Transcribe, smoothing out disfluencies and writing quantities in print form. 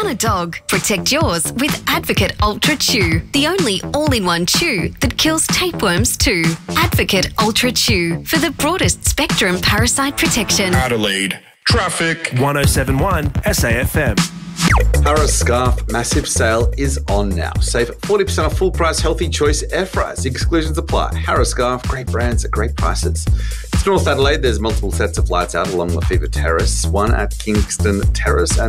a dog, protect yours with Advocate Ultra Chew, the only all-in-one chew that kills tapeworms too. Advocate Ultra Chew for the broadest spectrum parasite protection. Adelaide. Traffic. 107.1 SAFM. Harris Scarf massive sale is on now. Save 40% off full price healthy choice air fryers. Exclusions apply. Harris Scarf, great brands at great prices. It's North Adelaide. There's multiple sets of lights out along Lefevre Terrace, one at Kingston Terrace and